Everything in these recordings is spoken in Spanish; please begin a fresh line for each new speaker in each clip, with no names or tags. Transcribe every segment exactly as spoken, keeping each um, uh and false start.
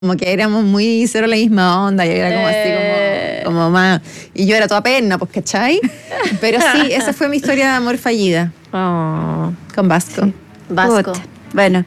como que éramos muy cero la misma onda, y era como
Eh.
así como, como más, y yo era toda perna, pues, ¿cachai? Pero sí, esa fue mi historia de amor fallida
Oh,
con Vasco.
Sí.
Vasco.
Puta. Bueno,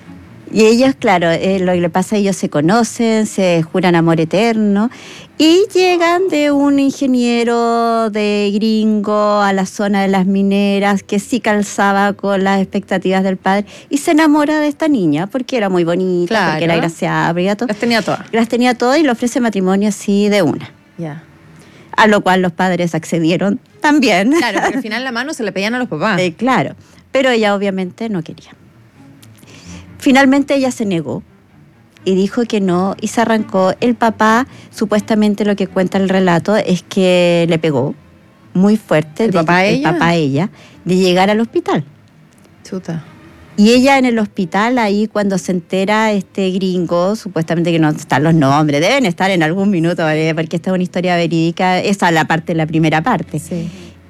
y ellos, claro, eh, lo que le pasa, ellos se conocen, se juran amor eterno y llegan de un ingeniero de gringo a la zona de las mineras que sí calzaba con las expectativas del padre y se enamora de esta niña porque era muy bonita,
Claro.
porque era graciable y todo.
Las tenía todas.
Las tenía todo y le ofrece matrimonio así de una.
Ya.
A lo cual los padres accedieron también.
Claro, porque al final la mano se le pedían a los papás.
Eh, claro, pero ella obviamente no quería. Finalmente ella se negó y dijo que no y se arrancó. El papá, supuestamente lo que cuenta el relato es que le pegó muy fuerte.
¿El
de-
papá a
el
ella?
papá a ella, de llegar al hospital.
Chuta.
Y ella en el hospital, ahí cuando se entera este gringo, supuestamente que no están los nombres, deben estar en algún minuto, ¿vale? Porque esta es una historia verídica, esa es la parte, la primera parte.
Sí.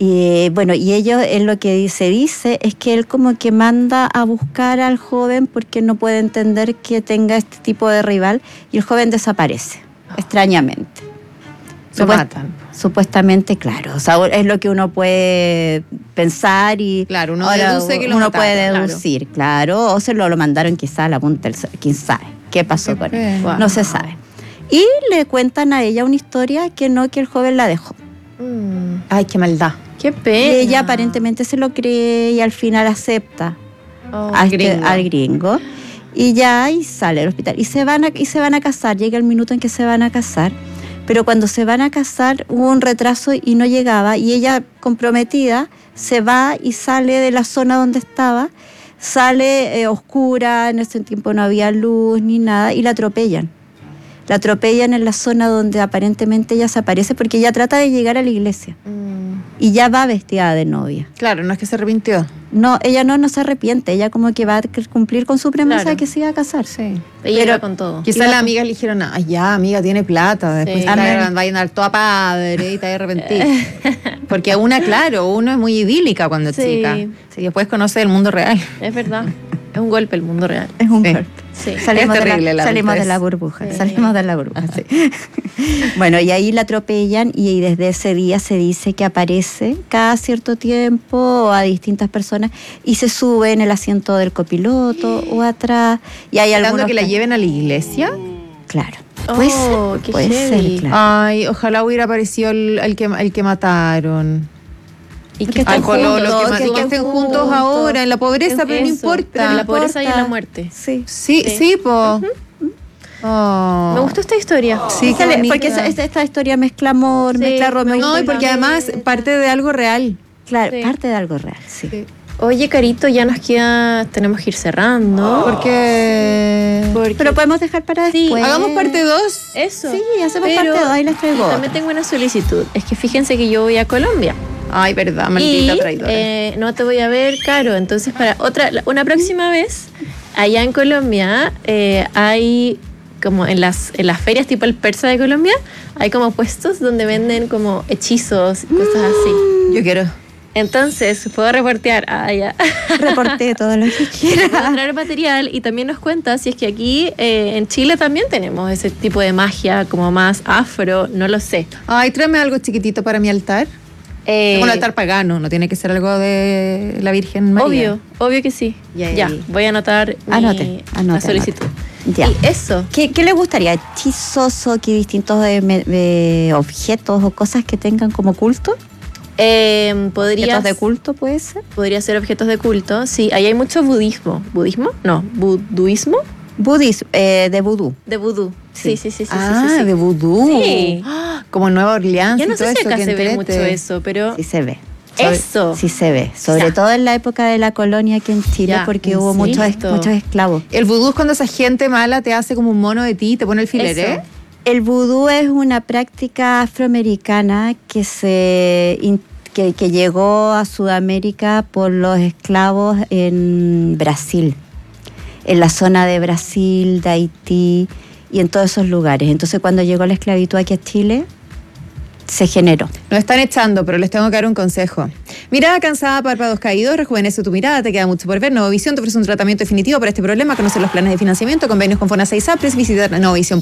Y bueno, y ellos, él lo que se dice es que él como que manda a buscar al joven porque no puede entender que tenga este tipo de rival y el joven desaparece, extrañamente.
Lo
Supuest-
matan.
Supuestamente, claro, o sea, es lo que uno puede pensar y
Claro, uno
ahora
deduce que lo
uno
mataron,
puede
claro.
deducir, claro. o se lo, lo mandaron quizá a la punta del cerro, quién sabe qué pasó
Qué
con él,
pena.
no se sabe. Y le cuentan a ella una historia que no, que el joven la dejó.
Mm,
Ay, qué maldad.
qué pena.
Y ella aparentemente se lo cree y al final acepta
Oh,
a este-
gringo.
al gringo. Y ya y sale del hospital. Y se, van a, y se van a casar. Llega el minuto en que se van a casar. Pero cuando se van a casar hubo un retraso y no llegaba. Y ella, comprometida, se va y sale de la zona donde estaba. Sale eh, oscura, en ese tiempo no había luz ni nada. Y la atropellan. La atropellan en la zona donde aparentemente ella se aparece porque ella trata de llegar a la iglesia.
Mm,
Y ya va vestida de novia.
Claro, no es que se arrepintió.
No, ella no, no se arrepiente, ella como que va a cumplir con su promesa
Claro.
de que se iba a casar.
Sí.
ella
Pero-
iba con todo.
Quizás
Iba
las
con-
amigas le dijeron, ay, ya, amiga, tiene plata. Después
Sí.
te
Amén.
va a andar toda padre y te vas a arrepentir. Porque una, claro, uno es muy idílica cuando es
Sí.
chica. Y después conoce el mundo real.
Es verdad. Es un golpe el mundo real.
Es un
Sí.
golpe.
Sí.
Salimos,
Es
de,
terrible
la,
la
salimos de
adultez.
la burbuja,
Sí.
salimos de la burbuja, sí. Bueno, y ahí la atropellan y desde ese día se dice que aparece cada cierto tiempo a distintas personas y se sube en el asiento del copiloto o atrás. Y hay
Esperando
algunos
que la lleven a la iglesia.
Claro.
Oh,
Puede ser,
qué
puede
heavy.
ser, claro.
Ay, ojalá hubiera aparecido el, el que, el que mataron.
Y
Porque
que
Al
están
pololo,
juntos,
que, ma-
que
y que
estén
estén juntos
juntos.
ahora, en la pobreza, pero no
Eso,
importa.
pero en la
No
pobreza y en la
importa.
muerte.
Sí.
Sí,
Sí.
sí, po. Oh.
Me gustó esta historia.
Sí, qué
Sale-
bonita.
porque esa- esta, esta historia mezcla amor,
Sí,
mezcla Romeo y
No, y
Julieta.
porque además parte de algo real.
Claro,
Sí.
parte de algo real, sí.
Oye, Carito, ya nos queda, tenemos que ir cerrando.
Porque...
Porque-
Pero podemos dejar para
Sí.
después.
Hagamos parte dos.
Eso.
Sí, hacemos
Pero
parte dos, ahí les traigo.
También tengo una solicitud. Es que fíjense que yo voy a Colombia.
Ay, verdad, maldita
y
traidora.
eh, no te voy a ver, Caro. Entonces, para otra, una próxima vez, allá en Colombia, eh, hay como en las, en las ferias tipo el persa de Colombia, hay como puestos donde venden como hechizos y cosas así.
Yo quiero.
Entonces, puedo reportear ah, allá.
Reporté todo lo que
Puedo
quiera.
traer material y también nos cuenta si es que aquí eh, en Chile también tenemos ese tipo de magia como más afro, no lo sé.
Ay, tráeme algo chiquitito para mi altar.
Eh,
Es un altar pagano, no tiene que ser algo de la Virgen María.
Obvio, obvio que sí.
Ya,
Ya,
ya.
voy a anotar mi,
Anote,
la
anote,
solicitud.
Ya.
Y eso.
¿Qué, ¿Qué le gustaría? ¿Hechizos o que distintos eh, me- eh, objetos o cosas que tengan como culto?
Eh, podría,
¿Objetos de culto puede ser?
podría ser objetos de culto. Sí, ahí hay mucho budismo. ¿Budismo? No, buduismo.
Budismo, eh, de vudú.
De vudú. Sí, sí, sí, sí. sí,
Ah,
sí, sí.
de vudú.
Sí.
Ah, como en Nueva Orleans
Yo no
y todo
sé si
eso,
acá
qué
se ve
entrete.
mucho eso, pero
Sí se ve.
eso.
Sí se ve. Sobre
Ya.
todo en la época de la colonia aquí en Chile,
Ya,
porque
¿en
hubo muchos, es-
serio?
muchos esclavos.
El vudú es cuando esa gente mala te hace como un mono de ti y te pone el filete.
Eso.
El vudú es una práctica afroamericana que se in- que, que llegó a Sudamérica por los esclavos en Brasil, en la zona de Brasil, de Haití y en todos esos lugares. Entonces, cuando llegó la esclavitud aquí a Chile, se generó.
Nos están echando, pero les tengo que dar un consejo. Mirada cansada, párpados caídos, rejuvenece tu mirada, te queda mucho por ver. Novovisión te ofrece un tratamiento definitivo para este problema. Conoce los planes de financiamiento, convenios con FONASA y SAPRES. Visita novovisión.